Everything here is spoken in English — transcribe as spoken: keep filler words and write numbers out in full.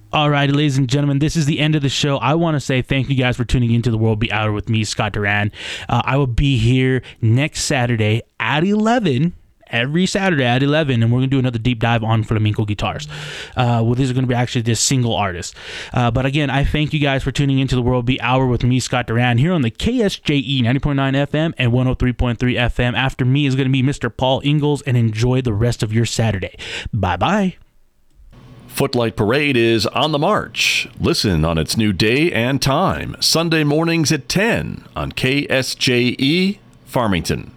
All right, ladies and gentlemen, this is the end of the show. I want to say thank you guys for tuning into The World Be Outer with me, Scott Duran. Uh, I will be here next Saturday at eleven, every Saturday at eleven, and we're going to do another deep dive on flamenco guitars. Uh, well, these are going to be actually just single artists. Uh, but again, I thank you guys for tuning into The World Be Outer with me, Scott Duran, here on the K S J E ninety point nine F M and one oh three point three F M. After me is going to be Mister Paul Ingalls, and enjoy the rest of your Saturday. Bye-bye. Footlight Parade is on the march. Listen on its new day and time, Sunday mornings at ten on K S J E Farmington.